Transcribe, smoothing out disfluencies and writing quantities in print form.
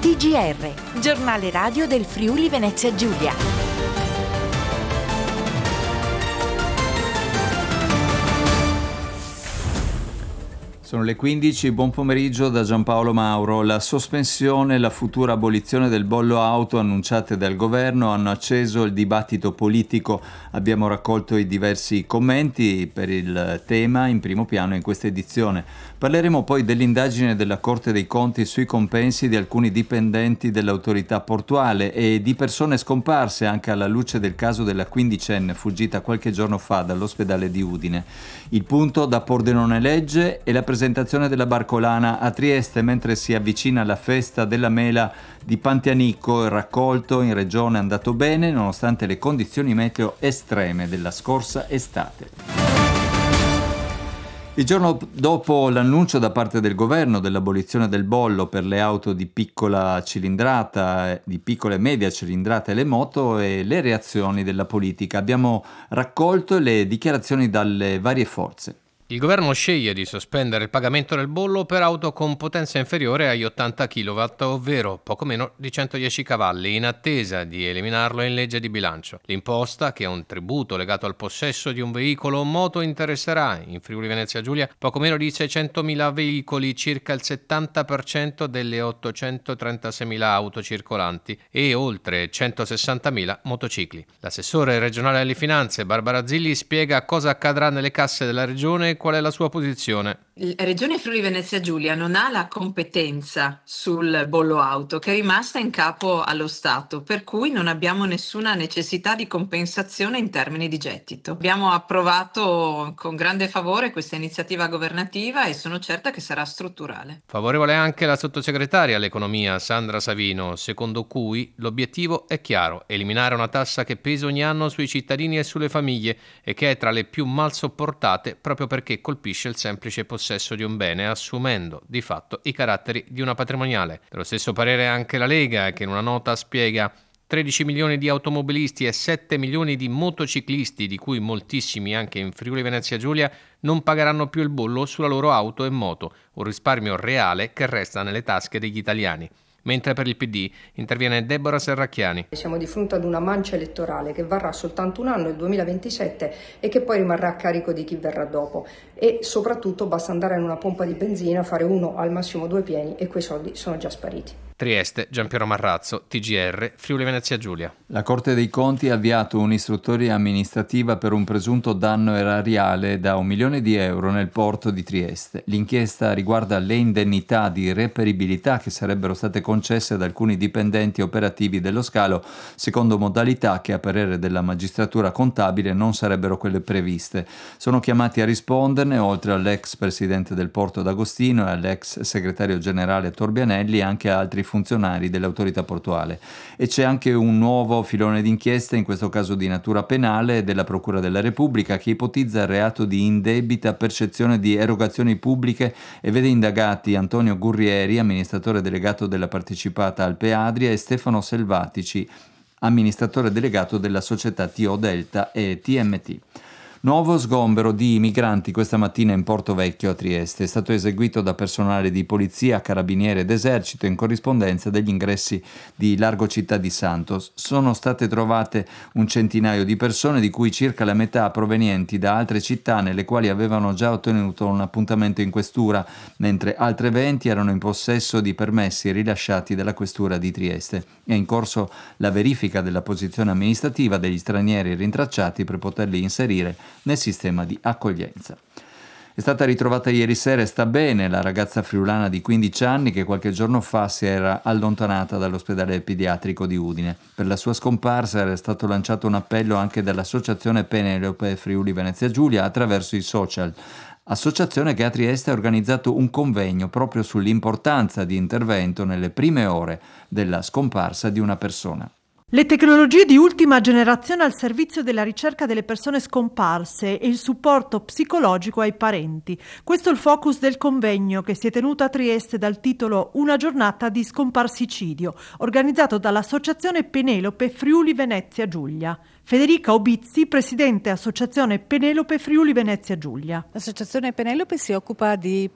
TGR, giornale radio del Friuli Venezia Giulia. Sono le 15, buon pomeriggio da Giampaolo Mauro. La sospensione e la futura abolizione del bollo auto annunciate dal governo hanno acceso il dibattito politico. Abbiamo raccolto i diversi commenti per il tema in primo piano in questa edizione. Parleremo poi dell'indagine della Corte dei Conti sui compensi di alcuni dipendenti dell'autorità portuale e di persone scomparse anche alla luce del caso della quindicenne fuggita qualche giorno fa dall'ospedale di Udine. Il punto da Pordenone legge e la presentazione della Barcolana a Trieste mentre si avvicina la festa della mela di Pantianicco. Il raccolto in regione è andato bene nonostante le condizioni meteo estreme della scorsa estate. Il giorno dopo l'annuncio da parte del governo dell'abolizione del bollo per le auto di piccola cilindrata, di piccola e media cilindrata e le moto e le reazioni della politica, abbiamo raccolto le dichiarazioni dalle varie forze. Il governo sceglie di sospendere il pagamento del bollo per auto con potenza inferiore agli 80 kW, ovvero poco meno di 110 cavalli, in attesa di eliminarlo in legge di bilancio. L'imposta, che è un tributo legato al possesso di un veicolo o moto, interesserà in Friuli Venezia Giulia poco meno di 600.000 veicoli, circa il 70% delle 836.000 auto circolanti e oltre 160.000 motocicli. L'assessore regionale alle finanze Barbara Zilli spiega cosa accadrà nelle casse della regione e qual è la sua posizione. La Regione Friuli Venezia Giulia non ha la competenza sul bollo auto, che è rimasta in capo allo Stato, per cui non abbiamo nessuna necessità di compensazione in termini di gettito. Abbiamo approvato con grande favore questa iniziativa governativa e sono certa che sarà strutturale. Favorevole anche la sottosegretaria all'economia Sandra Savino, secondo cui l'obiettivo è chiaro: eliminare una tassa che pesa ogni anno sui cittadini e sulle famiglie e che è tra le più mal sopportate proprio perché colpisce il semplice possesso di un bene, assumendo di fatto i caratteri di una patrimoniale. Dello stesso parere anche la Lega, che in una nota spiega 13 milioni di automobilisti e 7 milioni di motociclisti, di cui moltissimi anche in Friuli Venezia Giulia, non pagheranno più il bollo sulla loro auto e moto, un risparmio reale che resta nelle tasche degli italiani. Mentre per il PD interviene Deborah Serracchiani. Siamo di fronte ad una mancia elettorale che varrà soltanto un anno, il 2027, e che poi rimarrà a carico di chi verrà dopo. E soprattutto basta andare in una pompa di benzina, fare uno al massimo 2 pieni e quei soldi sono già spariti. Trieste, Giampiero Marrazzo, TGR, Friuli Venezia Giulia. La Corte dei Conti ha avviato un'istruttoria amministrativa per un presunto danno erariale da 1 milione di euro nel porto di Trieste. L'inchiesta riguarda le indennità di reperibilità che sarebbero state concesse ad alcuni dipendenti operativi dello scalo, secondo modalità che a parere della magistratura contabile non sarebbero quelle previste. Sono chiamati a risponderne, oltre all'ex presidente del Porto D'Agostino e all'ex segretario generale Torbianelli, anche altri funzionari dell'autorità portuale. E c'è anche un nuovo filone d'inchiesta, in questo caso di natura penale, della Procura della Repubblica, che ipotizza il reato di indebita percezione di erogazioni pubbliche e vede indagati Antonio Gurrieri, amministratore delegato della partecipata Alpe Adria, e Stefano Selvatici, amministratore delegato della società TO Delta e TMT. Nuovo sgombero di migranti questa mattina in Porto Vecchio a Trieste. È stato eseguito da personale di polizia, carabinieri ed esercito in corrispondenza degli ingressi di Largo Città di Santos. Sono state trovate un centinaio di persone, di cui circa la metà provenienti da altre città nelle quali avevano già ottenuto un appuntamento in questura, mentre altre 20 erano in possesso di permessi rilasciati dalla questura di Trieste. È in corso la verifica della posizione amministrativa degli stranieri rintracciati per poterli inserire nel sistema di accoglienza. È stata ritrovata ieri sera e sta bene la ragazza friulana di 15 anni che qualche giorno fa si era allontanata dall'ospedale pediatrico di Udine. Per la sua scomparsa era stato lanciato un appello anche dall'associazione Penelope Friuli Venezia Giulia attraverso i social. Associazione che a Trieste ha organizzato un convegno proprio sull'importanza di intervento nelle prime ore della scomparsa di una persona. Le tecnologie di ultima generazione al servizio della ricerca delle persone scomparse e il supporto psicologico ai parenti. Questo è il focus del convegno che si è tenuto a Trieste dal titolo Una giornata di scomparsicio, organizzato dall'Associazione Penelope Friuli Venezia Giulia. Federica Obizzi, presidente Associazione Penelope Friuli Venezia Giulia. L'associazione Penelope si occupa di